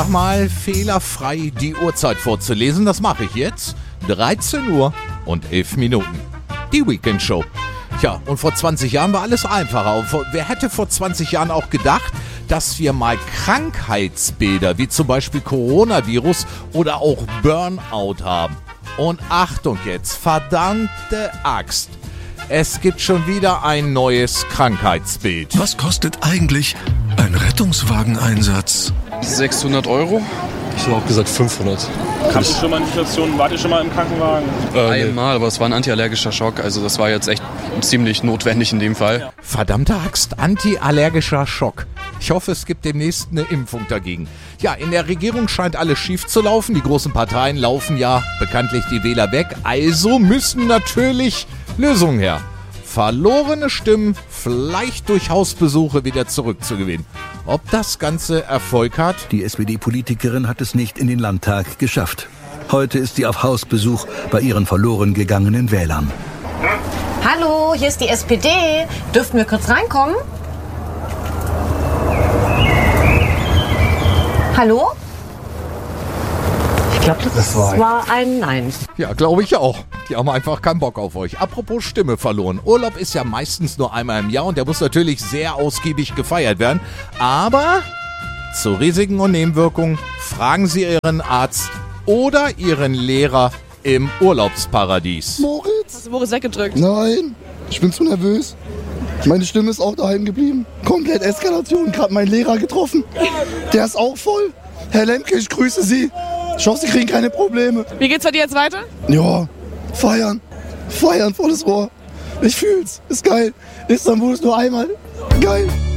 Mal fehlerfrei die Uhrzeit vorzulesen. Das mache ich jetzt. 13 Uhr und 11 Minuten. Die Weekend Show. Tja, und vor 20 Jahren war alles einfacher. Wer hätte vor 20 Jahren auch gedacht, dass wir mal Krankheitsbilder wie zum Beispiel Coronavirus oder auch Burnout haben? Und Achtung jetzt, verdammte Axt. Es gibt schon wieder ein neues Krankheitsbild. Was kostet eigentlich ein Rettungswageneinsatz? 600 Euro. Ich habe auch gesagt 500. Habt ihr schon mal eine Situation, wart ihr schon mal im Krankenwagen? Einmal, aber es war ein antiallergischer Schock. Also das war jetzt echt ziemlich notwendig in dem Fall. Verdammte Axt, antiallergischer Schock. Ich hoffe, es gibt demnächst eine Impfung dagegen. Ja, in der Regierung scheint alles schief zu laufen. Die großen Parteien laufen ja bekanntlich die Wähler weg. Also müssen natürlich Lösungen her. Verlorene Stimmen vielleicht durch Hausbesuche wieder zurückzugewinnen. Ob das Ganze Erfolg hat? Die SPD-Politikerin hat es nicht in den Landtag geschafft. Heute ist sie auf Hausbesuch bei ihren verloren gegangenen Wählern. Hallo, hier ist die SPD. Dürften wir kurz reinkommen? Hallo? Ich glaube, das war ein Nein. Ja, glaube ich auch. Die haben einfach keinen Bock auf euch. Apropos Stimme verloren. Urlaub ist ja meistens nur einmal im Jahr und der muss natürlich sehr ausgiebig gefeiert werden. Aber zu Risiken und Nebenwirkungen fragen Sie Ihren Arzt oder Ihren Lehrer im Urlaubsparadies. Moritz? Hast du Moritz weggedrückt? Nein, ich bin zu nervös. Meine Stimme ist auch daheim geblieben. Komplett Eskalation, gerade meinen Lehrer getroffen. Der ist auch voll. Herr Lemke, ich grüße Sie. Ich hoffe, Sie kriegen keine Probleme. Wie geht's bei dir jetzt weiter? Ja, feiern. Feiern, volles Rohr. Ich fühl's. Ist geil. Istanbul ist nur einmal. Geil.